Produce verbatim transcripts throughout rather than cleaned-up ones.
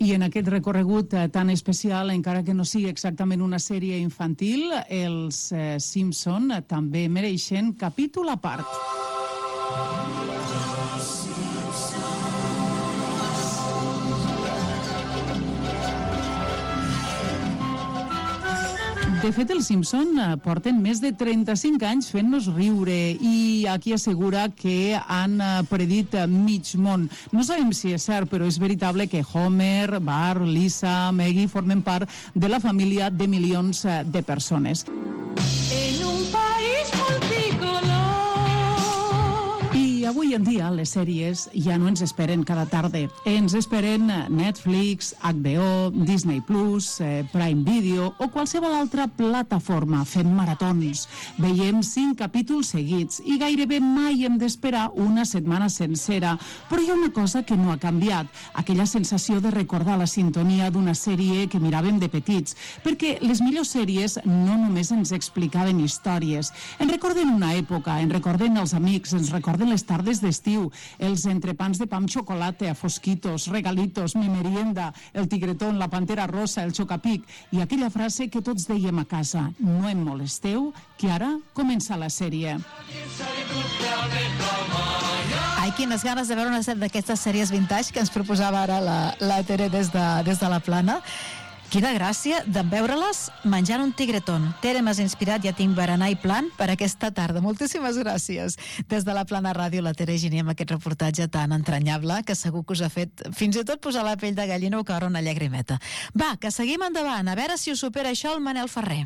I en aquest recorregut eh, tan especial, encara que no sigui exactament una sèrie infantil, els eh, Simpson eh, també mereixen capítol a part. De fet, els Simpson porten més de trenta-cinc anys fent-nos riure i aquí assegura que han predit mig món. No sabem si és cert, però és veritable que Homer, Bart, Lisa, Maggie formen part de la família de milions de persones. En un país multicolor. I avui en dia les sèries ja no ens esperen cada tarda. Ens esperen Netflix, H B O, Disney Plus, eh, Prime Video o qualsevol altra plataforma fent maratons. Veiem cinc capítols seguits i gairebé mai hem d'esperar una setmana sencera. Però hi ha una cosa que no ha canviat, aquella sensació de recordar la sintonia d'una sèrie que miràvem de petits, perquè les millors sèries no només ens explicaven històries. En recorden una època, en recorden els amics, ens recorden les tardes d'estiu, els entrepans de pa amb xocolata, fosquitos, regalitos, mi merienda, el tigretón, la pantera rosa, el xocapic i aquella frase que tots dèiem a casa: no em molesteu, que ara comença la sèrie. Ai, quines ganes de veure una d'aquestes sèries vintage que ens proposava ara la, la Tere des de, des de la Plana. Quina gràcia de veure-les menjant un tigretón. Tere, m'has inspirat, ja tinc berenar i plan per aquesta tarda. Moltíssimes gràcies. Des de la Plana Ràdio, la Tere Giner, amb aquest reportatge tan entranyable que segur que us ha fet fins i tot posar la pell de gallina o caure una llagrimeta. Va, que seguim endavant. A veure si us supera això el Manel Ferrer.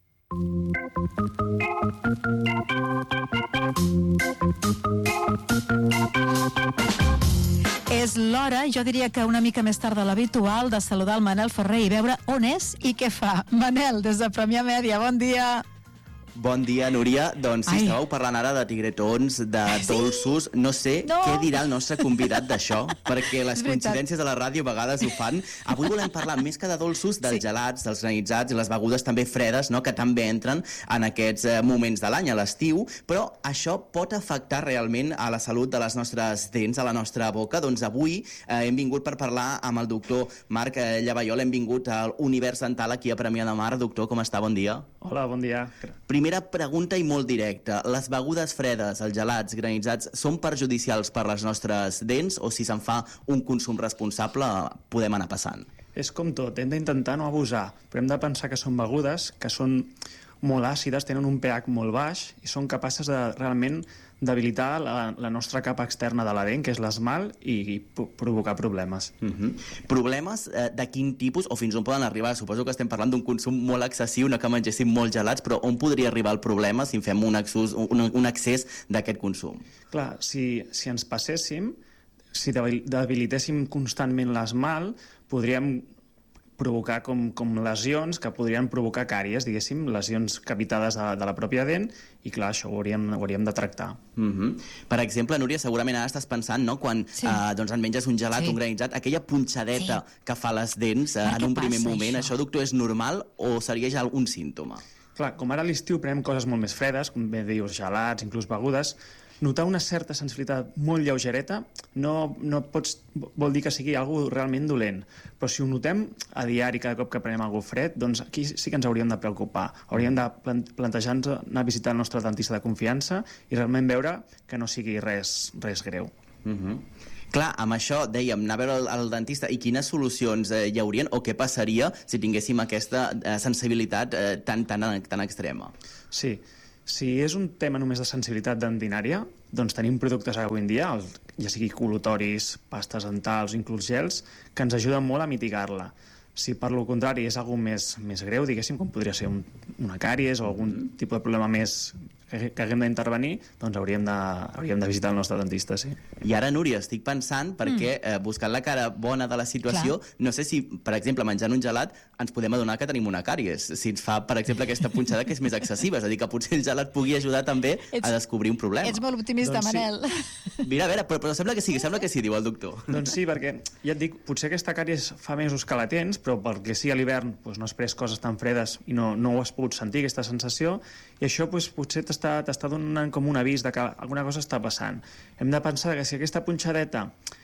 És l'hora, jo diria que una mica més tard de l'habitual, de saludar el Manel Ferrer i veure on és i què fa. Manel, des de Premià Mèdia, bon dia. Bon dia, Núria. Doncs si Ai. estàveu parlant ara de tigretons, de dolços, no sé No. què dirà el nostre convidat d'això, perquè les És veritat. coincidències de la ràdio a vegades ho fan. Avui volem parlar més que de dolços, dels Sí. gelats, dels granitzats i les begudes també fredes, no?, que també entren en aquests eh, moments de l'any, a l'estiu, però això pot afectar realment a la salut de les nostres dents, a la nostra boca. Doncs avui eh, hem vingut per parlar amb el doctor Marc eh, Llavallol, hem vingut al Univers Dental aquí a Premià de Mar. Doctor, com està? Bon dia. Hola, bon dia. Primera pregunta i molt directa. Les begudes fredes, els gelats, granitzats, són perjudicials per les nostres dents o si se'n fa un consum responsable podem anar passant? És com tot, hem d'intentar no abusar, però hem de pensar que són begudes que són molt àcides, tenen un pH molt baix i són capaces de realment debilitar la, la nostra capa externa de la dent, que és l'esmalt, i, i provocar problemes. Uh-huh. Problemes eh, de quin tipus o fins on poden arribar? Suposo que estem parlant d'un consum molt excessiu, no que mengéssim molts gelats, però on podria arribar el problema si en fem un, excés, un, un excés d'aquest consum? Clar, si, si ens passéssim, si debilitéssim constantment l'esmalt, podríem provocar com, com lesions que podrien provocar càries, diguéssim, lesions capitades de, de la pròpia dent, i clar, això ho hauríem, ho hauríem de tractar. Uh-huh. Per exemple, Núria, segurament ara estàs pensant, no?, quan sí. eh, doncs en menges un gelat, sí. un granitzat, aquella punxadeta sí. que fa les dents eh, en un primer moment, això? això, doctor, és normal o seria ja un símptoma? Clar, com ara a l'estiu prenem coses molt més fredes, com bé dius, gelats, inclús begudes, notar una certa sensibilitat molt lleugereta no, no pots, vol dir que sigui algo realment dolent, però si ho notem a diari cada cop que prenem algo fred, doncs aquí sí que ens hauríem de preocupar, hauríem de plantejar-nos anar a visitar el nostre dentista de confiança i realment veure que no sigui res, res greu. Uh-huh. Clar, amb això dèiem, anar a veure el, el dentista, i quines solucions eh, hi haurien o què passaria si tinguéssim aquesta eh, sensibilitat eh, tan, tan, tan extrema? Sí, si és un tema només de sensibilitat dentinària, doncs tenim productes avui en dia, ja sigui col·lutoris, pastes dentals, inclús gels, que ens ajuden molt a mitigar-la. Si per lo contrari és algo més, més greu, diguéssim, com podria ser un, una càries o algun tipus de problema més que, que haguem d'intervenir, doncs hauríem de, hauríem de visitar el nostre dentista, sí. I ara, Núria, estic pensant, perquè mm. eh, buscant la cara bona de la situació, clar, no sé si, per exemple, menjant un gelat ens podem adonar que tenim una càries, si ens fa, per exemple, aquesta punxada que és més excessiva, és a dir, que potser el gelat pugui ajudar també ets, a descobrir un problema. Ets molt optimista, doncs Manel. Sí. Mira, a veure, però, però sembla que sí, sembla que sí, diu el doctor. Doncs sí, perquè ja et dic, potser aquesta càries fa mesos que la tens, però perquè sí a l'hivern doncs no has pres coses tan fredes i no, no ho has pogut sentir, aquesta sensació, i això doncs, potser t'està, t'està donant com un avís de que alguna cosa està passant. Hem de pensar que si aquesta punxadeta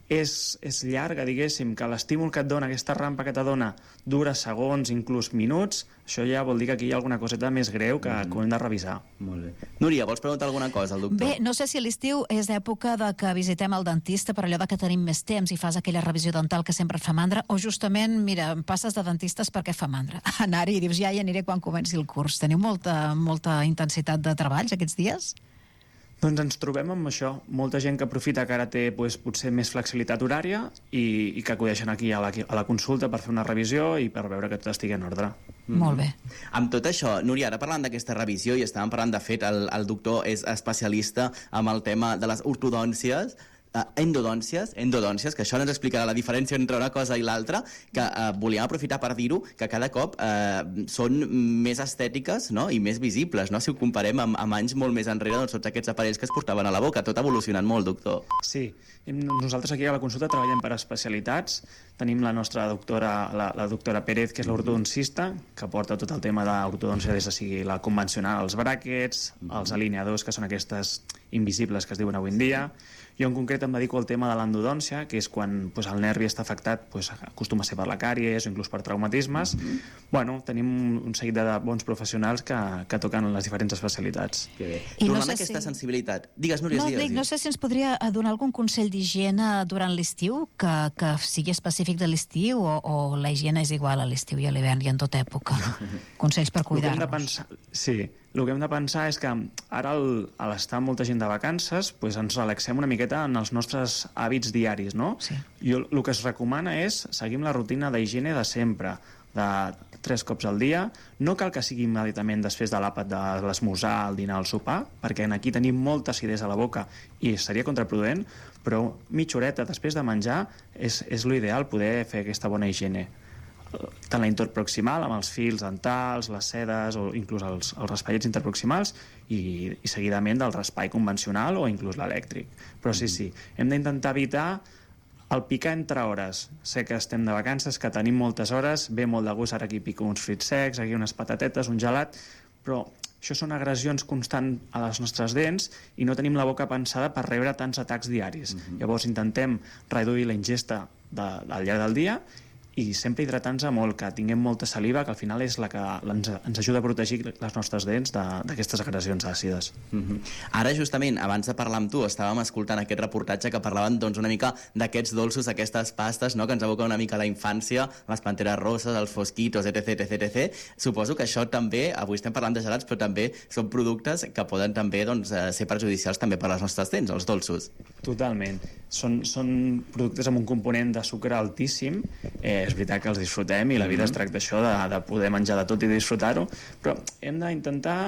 és, és llarga, diguéssim, que l'estímul que et dona, aquesta rampa que te dona, dura segons, inclús minuts, això ja vol dir que aquí hi ha alguna coseta més greu que, mm. que ho hem de revisar. Molt bé. Núria, vols preguntar alguna cosa al doctor? Bé, no sé si a l'estiu és època de que visitem el dentista per allò de que tenim més temps i fas aquella revisió dental que sempre et fa mandra, o justament, mira, passes de dentistes perquè fa mandra. Anar-hi i dius, ja hi aniré quan comenci el curs. Teniu molta, molta intensitat de treballs aquests dies? Doncs ens trobem amb això. Molta gent que aprofita que ara té pues, potser més flexibilitat horària i, i que acudeixen aquí a la, a la consulta per fer una revisió i per veure que tot estigui en ordre. Mm. Molt bé. Amb tot això, Núria, ara parlant d'aquesta revisió, i estàvem parlant, de fet, el, el doctor és especialista amb el tema de les ortodòncies, Uh, endodòncies, endodòncies, que això ens explicarà la diferència entre una cosa i l'altra, que uh, volíem aprofitar per dir-ho, que cada cop uh, són més estètiques, no?, i més visibles, no?, si ho comparem amb, amb anys molt més enrere, doncs tots aquests aparells que es portaven a la boca. Tot ha evolucionat molt, doctor. Sí, nosaltres aquí a la consulta treballem per especialitats. Tenim la nostra doctora, la, la doctora Pérez, que és l'ortodoncista, que porta tot el tema d'ortodòncia des de sigui la convencional, els bràquets, els alineadors, que són aquestes invisibles que es diuen avui en dia. Jo en concret em dedico al tema de l'endodòncia, que és quan pues, el nervi està afectat, pues, acostuma a ser per la càries o inclús per traumatismes. Mm-hmm. Bueno, tenim un seguit de bons professionals que, que toquen les diferents especialitats. Que bé. I Tornant no sé a aquesta si... sensibilitat. Digues, Núria, no, digues, dic, no sé si ens podria donar algun consell d'higiene durant l'estiu, que, que sigui específic de l'estiu, o, o la higiene és igual a l'estiu i a l'hivern i en tota època. Consells per cuidar-nos. Pensar... Sí, el que hem de pensar és que ara, el, a l'estar molta gent de vacances, pues ens relaxem una miqueta en els nostres hàbits diaris, no? Sí. Jo, el que es recomana és seguir la rutina d'higiene de sempre, de tres cops al dia. No cal que sigui immediatament després de l'àpat de l'esmorzar, el dinar, el sopar, perquè aquí tenim molta acidesa a la boca i seria contraproduent, però mitja horeta després de menjar és, és l'ideal poder fer aquesta bona higiene. Tant la interproximal, amb els fils dentals, les sedes o inclús els, els raspallets interproximals i, i seguidament del raspall convencional o inclús l'elèctric. Però sí, sí, hem d'intentar evitar el picar entre hores. Sé que estem de vacances, que tenim moltes hores, ve molt de gust, ara aquí pico uns fruits secs, aquí unes patatetes, un gelat, però això són agressions constants a les nostres dents i no tenim la boca pensada per rebre tants atacs diaris. Uh-huh. Llavors intentem reduir la ingesta de, al llarg del dia i sempre hidratar-nos molt, que tinguem molta saliva, que al final és la que ens, ens ajuda a protegir les nostres dents d'aquestes agressions àcides. Mm-hmm. Ara, justament, abans de parlar amb tu, estàvem escoltant aquest reportatge que parlaven doncs, una mica d'aquests dolços, aquestes pastes, no?, que ens evoquen una mica la infància, les panteres roses, els fosquitos, etc, etc, etc. Suposo que això també, avui estem parlant de gelats, però també són productes que poden també doncs, ser perjudicials també per les nostres dents, els dolços. Totalment. Són, són productes amb un component de sucre altíssim. Eh, és veritat que els disfrutem i la vida mm-hmm. es tracta això de, de poder menjar de tot i disfrutar-ho, però hem d'intentar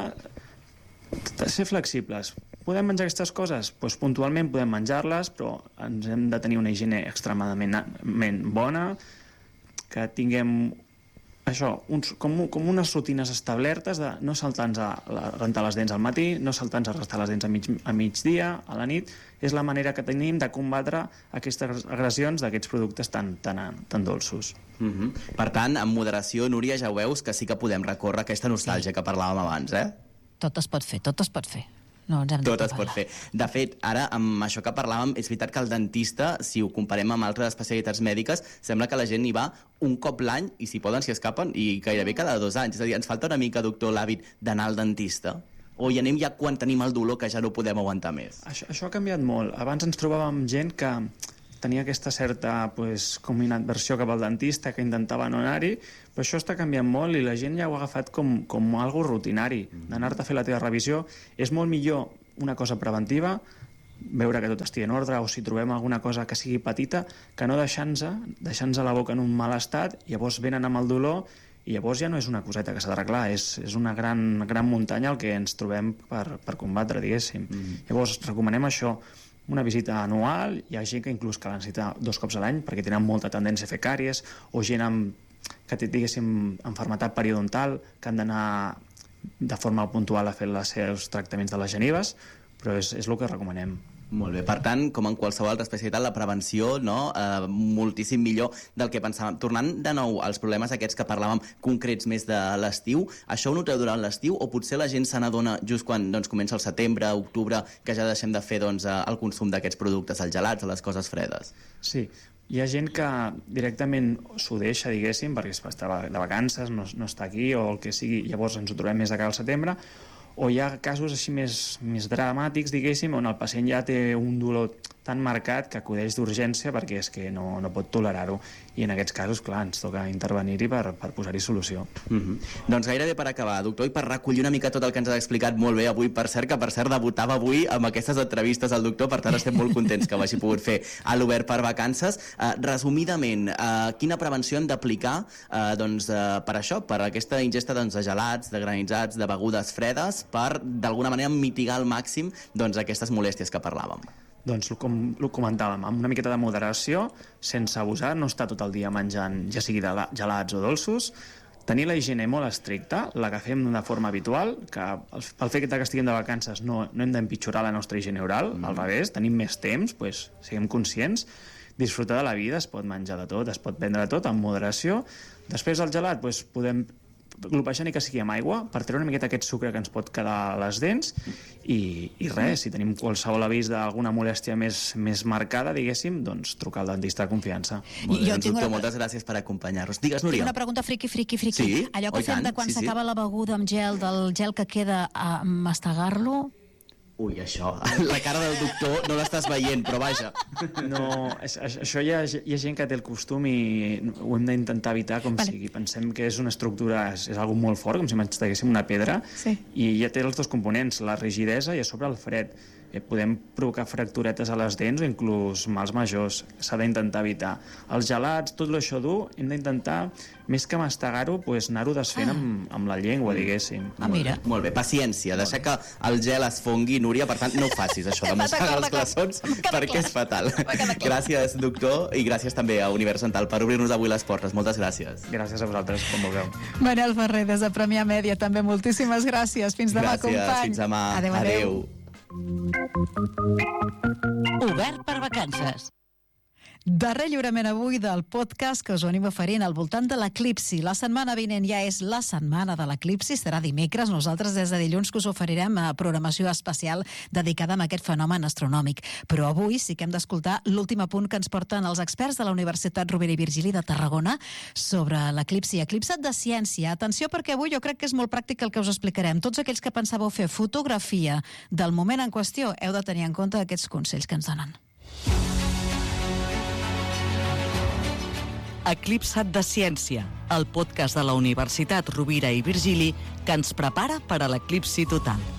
ser flexibles. Podem menjar aquestes coses? Doncs puntualment podem menjar-les, però ens hem de tenir una higiene extremadament bona, que tinguem això, uns, com, com unes rutines establertes de no saltar-nos a, a rentar les dents al matí, no saltar-nos a restar les dents a, mig, a migdia, a la nit. És la manera que tenim de combatre aquestes agressions d'aquests productes tan, tan, tan dolços. Mm-hmm. Per tant, amb moderació, Núria, ja ho veus que sí que podem recórrer aquesta nostàlgia sí. que parlàvem abans, eh? Tot es pot fer, tot es pot fer. No, ens hem tot es pot fer. De fet, ara, amb això que parlàvem, és veritat que el dentista, si ho comparem amb altres especialitats mèdiques, sembla que la gent hi va un cop l'any i si poden, si escapen, i gairebé cada dos anys. És a dir, ens falta una mica, doctor, l'hàbit d'anar al dentista? O hi anem ja quan tenim el dolor que ja no podem aguantar més? Això, això ha canviat molt. Abans ens trobàvem gent que tenia aquesta certa pues, com inadversió cap al dentista, que intentava no anar-hi, però això està canviant molt i la gent ja ho ha agafat com, com algo rutinari, d'anar-te a fer la teva revisió. És molt millor una cosa preventiva, veure que tot estigui en ordre, o si trobem alguna cosa que sigui petita, que no deixar-nos deixar-nos la boca en un mal estat, llavors venen amb el dolor i llavors ja no és una coseta que s'ha d'arreglar, és, és una gran, gran muntanya el que ens trobem per, per combatre, diguéssim. Mm. Llavors recomanem això, una visita anual. Hi ha gent que inclús que la necessita dos cops a l'any perquè tenen molta tendència a fer càries, o gent amb, que té, diguéssim, malaltia periodontal, que han d'anar de forma puntual a fer els seus tractaments de les genives, però és, és el que recomanem. Molt bé, per tant, com en qualsevol altra especialitat, la prevenció, no?, eh, moltíssim millor del que pensàvem. Tornant de nou als problemes aquests que parlàvem concrets més de l'estiu, això ho noteu durant l'estiu o potser la gent se n'adona just quan doncs, comença el setembre, octubre, que ja deixem de fer doncs, el consum d'aquests productes, els gelats, les coses fredes? Sí, hi ha gent que directament s'ho deixa, diguéssim, perquè està de vacances, no, no està aquí o el que sigui, llavors ens ho trobem més de cara al setembre, o hi ha casos així més, més dramàtics, diguéssim, on el pacient ja té un dolor tan marcat que acudeix d'urgència perquè és que no, no pot tolerar-ho. I en aquests casos, clar, ens toca intervenir-hi per, per posar-hi solució. Mm-hmm. Doncs gairebé per acabar, doctor, i per recollir una mica tot el que ens ha explicat molt bé avui, per cert, que per cert debutava avui amb aquestes entrevistes al doctor, per tant estem molt contents que ho hagi pogut fer a l'Obert per Vacances. Uh, resumidament, uh, quina prevenció hem d'aplicar uh, doncs, uh, per això, per aquesta ingesta doncs, de gelats, de granitzats, de begudes fredes, per d'alguna manera mitigar al màxim doncs, aquestes molèsties que parlàvem? Doncs, com ho comentàvem, amb una miqueta de moderació, sense abusar, no estar tot el dia menjant, ja sigui de gelats o dolços, tenir la higiene molt estricta, la que fem de forma habitual, que el fet que estiguem de vacances no, no hem d'empitjorar la nostra higiene oral, mm. al revés, tenim més temps, doncs, siguem conscients, disfrutar de la vida, es pot menjar de tot, es pot prendre de tot, amb moderació. Després del gelat, doncs, podem glopejar ni que sigui amb aigua per treure una miqueta aquest sucre que ens pot quedar a les dents i, i res, si tenim qualsevol avís d'alguna molèstia més, més marcada, diguéssim, doncs trucar al dentista de confiança. Molt bé, doncs, doctor, una... moltes gràcies per acompanyar-nos. Digues, Núria. Tinc una pregunta friqui, friqui, friqui. Sí? Allò que oh, fem de quan sí, s'acaba sí. la beguda amb gel, del gel que queda a mastegar-lo... Ui, això, la cara del doctor no l'estàs veient, però vaja. No, això hi ha, hi ha gent que té el costum i ho hem d'intentar evitar com vale. sigui. Pensem que és una estructura, és, és algo molt fort, com si masteguéssim una pedra, sí. i ja té els dos components, la rigidesa i a sobre el fred. Eh, podem provocar fracturetes a les dents o inclús mals majors. S'ha d'intentar evitar. Els gelats, tot això dur, hem d'intentar, més que mastegar-ho, pues, anar-ho desfent ah. amb, amb la llengua, diguéssim. Ah, mira. Molt bé, paciència, deixar que el gel es fongui, Núria, per tant, no ho facis, això de massegar els glaçons, perquè és fatal. Gràcies, doctor, i gràcies també a Univers Dental per obrir-nos avui les portes. Moltes gràcies. Gràcies a vosaltres, com vulgueu. Manel Ferrer, des de Premià Mèdia, també moltíssimes gràcies. Fins demà, gràcies, company. Gràcies, fins demà. Adéu, adéu. adéu. Obert per Vacances. Darrer lliurament avui del podcast que us anem oferint al voltant de l'eclipsi. La setmana vinent ja és la setmana de l'eclipsi, serà dimecres. Nosaltres des de dilluns que us oferirem a programació especial dedicada a aquest fenomen astronòmic. Però avui sí que hem d'escoltar l'últim apunt que ens porten els experts de la Universitat Rovira i Virgili de Tarragona sobre l'eclipsi. Eclipsat de ciència. Atenció, perquè avui jo crec que és molt pràctic el que us explicarem. Tots aquells que pensàveu fer fotografia del moment en qüestió heu de tenir en compte aquests consells que ens donen. Eclipsat de ciència, el podcast de la Universitat Rovira i Virgili que ens prepara per a l'eclipsi total.